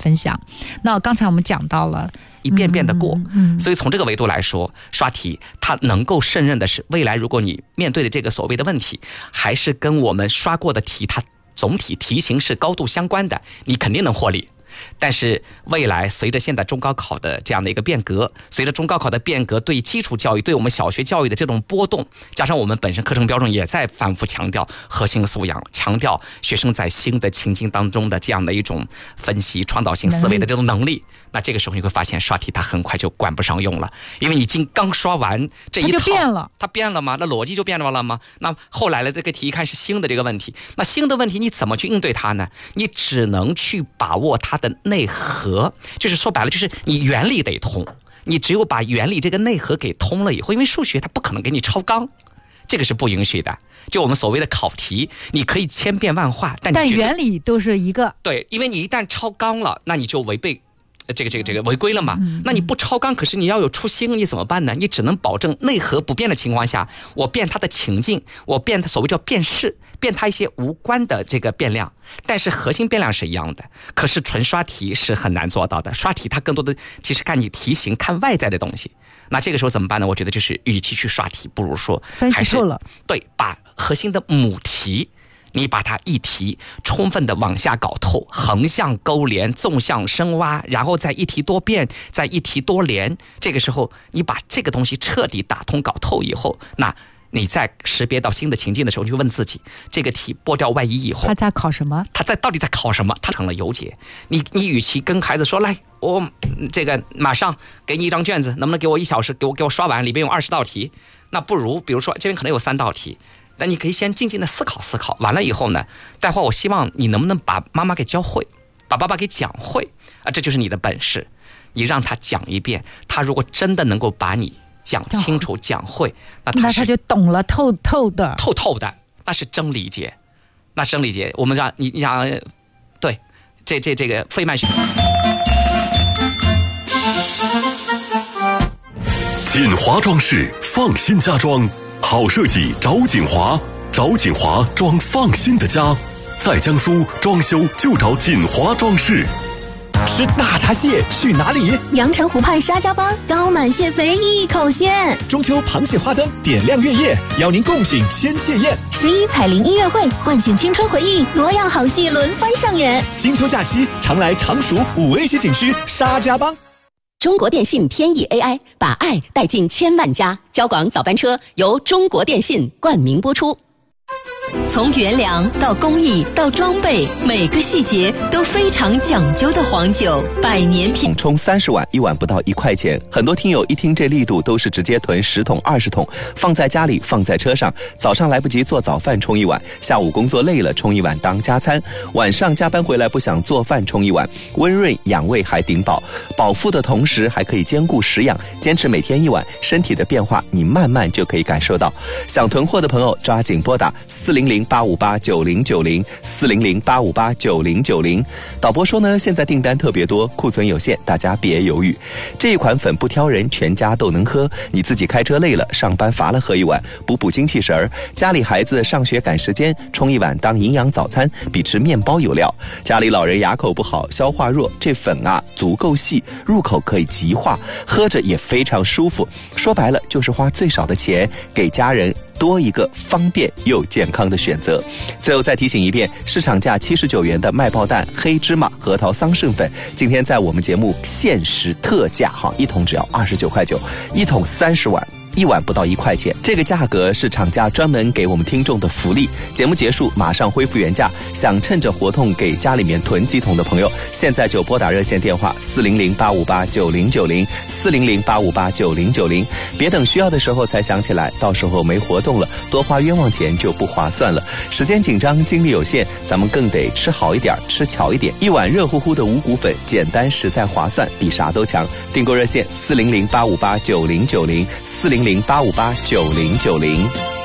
分享。那刚才我们讲到了一遍遍的过，所以从这个维度来说，刷题它能够胜任的是未来如果你面对的这个所谓的问题还是跟我们刷过的题它总体题型是高度相关的，你肯定能获利。但是未来随着现在中高考的这样的一个变革，随着中高考的变革，对基础教育对我们小学教育的这种波动，加上我们本身课程标准也在反复强调核心素养，强调学生在新的情境当中的这样的一种分析创造性思维的这种能力，那这个时候你会发现刷题它很快就管不上用了，因为你刚刷完这一套，它变了吗？那逻辑就变了吗？那后来的这个题一看是新的这个问题，那新的问题你怎么去应对它呢？你只能去把握它的内核，就是说白了就是你原理得通，你只有把原理这个内核给通了以后，因为数学它不可能给你超纲，这个是不允许的。就我们所谓的考题你可以千变万化，但原理都是一个。 对，因为你一旦超纲了，那你就违背这个违规了嘛。那你不超纲，可是你要有初心，你怎么办呢？你只能保证内核不变的情况下，我变它的情境，我变它所谓叫变式，变它一些无关的这个变量，但是核心变量是一样的。可是纯刷题是很难做到的，刷题它更多的其实看你题型，看外在的东西。那这个时候怎么办呢？我觉得就是与其去刷题，不如说还是对把核心的母题你把它一题充分的往下搞透，横向勾连，纵向深挖，然后再一题多变，再一题多连，这个时候你把这个东西彻底打通搞透以后，那你在识别到新的情境的时候，你就问自己，这个题剥掉外衣以后， 他在考什么？ 到底在考什么？他成了有解。你与其跟孩子说，来，我这个马上给你一张卷子，能不能给我1小时给我刷完，里边有20道题，那不如比如说这边可能有3道题，那你可以先静静的思考，完了以后呢，待会儿我希望你能不能把妈妈给教会，把爸爸给讲会啊，这就是你的本事。你让他讲一遍，他如果真的能够把你讲清楚讲会，那他就懂了透透的， 那是真理解。我们讲你讲对，这个费曼学。 锦华装饰放心家装，好设计找锦华，找锦华装放心的家，在江苏装修就找锦华装饰。 吃大闸蟹去哪里？ 阳澄湖畔沙家浜，高满蟹肥一口鲜。 中秋螃蟹花灯点亮月夜，邀您共品鲜蟹宴。 11彩铃音乐会，唤醒青春回忆，多样好戏轮番上演。 金秋假期，常来常熟5A 级景区沙家浜。 中国电信天翼 AI 把爱带进千万家，交广早班车由中国电信冠名播出。从原粮到工艺到装备，每个细节都非常讲究的黄酒，百年品。 冲30碗，1碗不到1块钱。很多听友一听这力度，都是直接囤10桶、20桶，放在家里，放在车上。早上来不及做早饭，冲1碗；下午工作累了，冲1碗当加餐；晚上加班回来不想做饭，冲1碗，温润养胃还顶饱，饱腹的同时还可以兼顾食养。坚持每天1碗，身体的变化你慢慢就可以感受到。想囤货的朋友抓紧拨打400-858-9090，400-858-9090。导播说呢，现在订单特别多，库存有限，大家别犹豫。这一款粉不挑人，全家都能喝。你自己开车累了，上班乏了，喝1碗，补精气神儿。家里孩子上学赶时间，冲1碗当营养早餐，比吃面包有料。家里老人牙口不好，消化弱，这粉啊足够细，入口可以即化，喝着也非常舒服。说白了，就是花最少的钱，给家人多一个方便又健康的选择。最后再提醒一遍，市场价79元的麦爆蛋、黑芝麻、核桃桑葚粉，今天在我们节目限时特价，1桶只要29块9，1桶30碗。1碗不到1块钱，这个价格是厂家专门给我们听众的福利。节目结束马上恢复原价，想趁着活动给家里面囤几桶的朋友，现在就拨打热线电话400-858-9090，400-858-9090，别等需要的时候才想起来，到时候没活动了，多花冤枉钱就不划算了。时间紧张，精力有限，咱们更得吃好一点，吃巧一点。1碗热乎乎的五谷粉，简单实在划算，比啥都强。订购热线400-858-9090，400-858-9090。